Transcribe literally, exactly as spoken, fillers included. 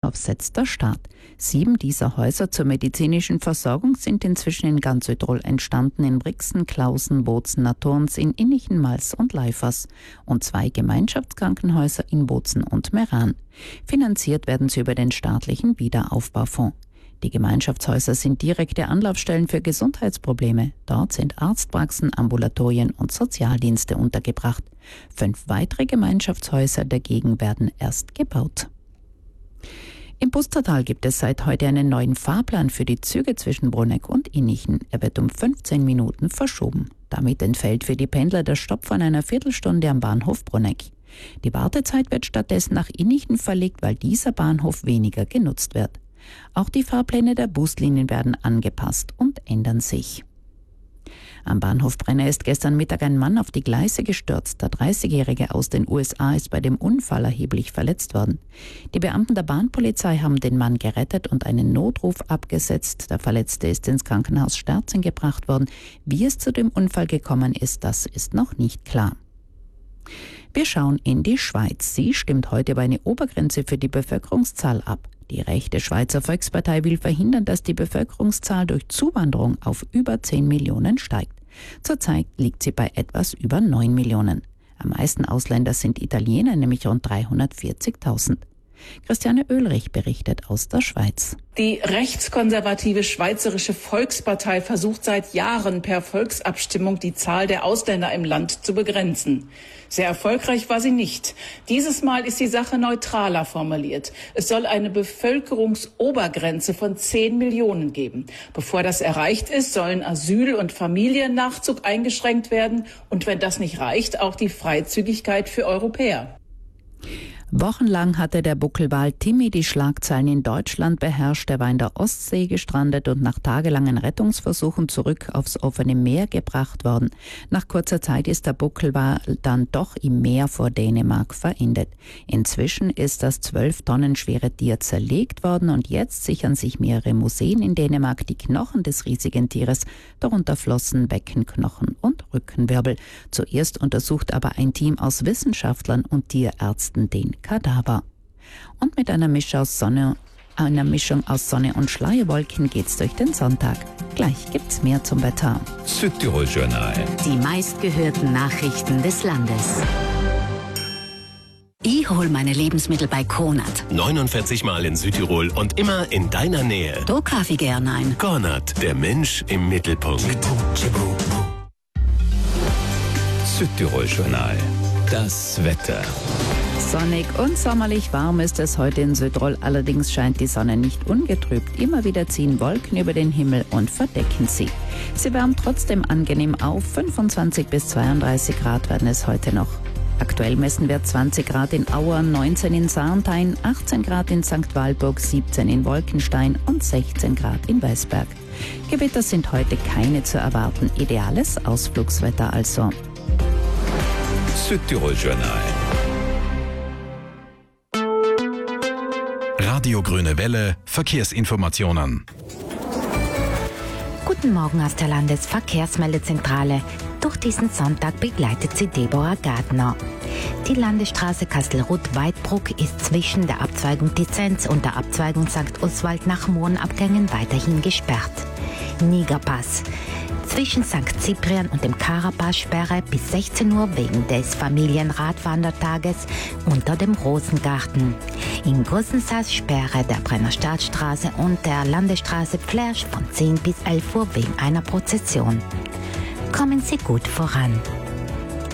Darauf setzt der Staat. Sieben dieser Häuser zur medizinischen Versorgung sind inzwischen in ganz Südtirol entstanden, in Brixen, Klausen, Bozen, Naturns, in Innichen, Mals und Leifers und zwei Gemeinschaftskrankenhäuser in Bozen und Meran. Finanziert werden sie über den staatlichen Wiederaufbaufonds. Die Gemeinschaftshäuser sind direkte Anlaufstellen für Gesundheitsprobleme. Dort sind Arztpraxen, Ambulatorien und Sozialdienste untergebracht. Fünf weitere Gemeinschaftshäuser dagegen werden erst gebaut. Im Pustertal gibt es seit heute einen neuen Fahrplan für die Züge zwischen Bruneck und Innichen. Er wird um fünfzehn Minuten verschoben. Damit entfällt für die Pendler der Stopp von einer Viertelstunde am Bahnhof Bruneck. Die Wartezeit wird stattdessen nach Innichen verlegt, weil dieser Bahnhof weniger genutzt wird. Auch die Fahrpläne der Buslinien werden angepasst und ändern sich. Am Bahnhof Brenner ist gestern Mittag ein Mann auf die Gleise gestürzt. Der dreißigjährige aus den U S A ist bei dem Unfall erheblich verletzt worden. Die Beamten der Bahnpolizei haben den Mann gerettet und einen Notruf abgesetzt. Der Verletzte ist ins Krankenhaus Sterzing gebracht worden. Wie es zu dem Unfall gekommen ist, das ist noch nicht klar. Wir schauen in die Schweiz. Sie stimmt heute über eine Obergrenze für die Bevölkerungszahl ab. Die rechte Schweizer Volkspartei will verhindern, dass die Bevölkerungszahl durch Zuwanderung auf über zehn Millionen steigt. Zurzeit liegt sie bei etwas über neun Millionen. Am meisten Ausländer sind Italiener, nämlich rund dreihundertvierzigtausend. Christiane Oehlrich berichtet aus der Schweiz. Die rechtskonservative Schweizerische Volkspartei versucht seit Jahren per Volksabstimmung die Zahl der Ausländer im Land zu begrenzen. Sehr erfolgreich war sie nicht. Dieses Mal ist die Sache neutraler formuliert. Es soll eine Bevölkerungsobergrenze von zehn Millionen geben. Bevor das erreicht ist, sollen Asyl- und Familiennachzug eingeschränkt werden und wenn das nicht reicht, auch die Freizügigkeit für Europäer. Wochenlang hatte der Buckelwal Timmy die Schlagzeilen in Deutschland beherrscht. Er war in der Ostsee gestrandet und nach tagelangen Rettungsversuchen zurück aufs offene Meer gebracht worden. Nach kurzer Zeit ist der Buckelwal dann doch im Meer vor Dänemark verendet. Inzwischen ist das zwölf Tonnen schwere Tier zerlegt worden und jetzt sichern sich mehrere Museen in Dänemark die Knochen des riesigen Tieres, darunter Flossen, Beckenknochen und Rückenwirbel. Zuerst untersucht aber ein Team aus Wissenschaftlern und Tierärzten den Kadaver. Und mit einer Mischung aus Sonne, einer Mischung aus Sonne und Schleierwolken geht's durch den Sonntag. Gleich gibt's mehr zum Wetter. Südtirol Journal. Die meistgehörten Nachrichten des Landes. Ich hol meine Lebensmittel bei Konat. neunundvierzig Mal in Südtirol und immer in deiner Nähe. Da kaufe ich gern ein. Konat, der Mensch im Mittelpunkt. Südtirol Journal. Das Wetter. Sonnig und sommerlich warm ist es heute in Südtirol, allerdings scheint die Sonne nicht ungetrübt. Immer wieder ziehen Wolken über den Himmel und verdecken sie. Sie wärmen trotzdem angenehm auf, fünfundzwanzig bis zweiunddreißig Grad werden es heute noch. Aktuell messen wir zwanzig Grad in Auer, neunzehn in Sarnthein, achtzehn Grad in Sankt Walburg, siebzehn in Wolkenstein und sechzehn Grad in Weißberg. Gewitter sind heute keine zu erwarten, ideales Ausflugswetter also. Südtirol Journal. Radio Grüne Welle, Verkehrsinformationen. Guten Morgen aus der Landesverkehrsmeldezentrale. Durch diesen Sonntag begleitet sie Deborah Gardner. Die Landesstraße Kastelruth-Weidbruck ist zwischen der Abzweigung Dizenz und der Abzweigung Sankt Oswald nach Mohrenabgängen weiterhin gesperrt. Nigerpass. Zwischen Sankt Cyprian und dem Karapass Sperre bis sechzehn Uhr wegen des Familienradwandertages unter dem Rosengarten. In Gussensaas Sperre der Brennerstadtstraße und der Landesstraße Pflersch von zehn bis elf Uhr wegen einer Prozession. Kommen Sie gut voran.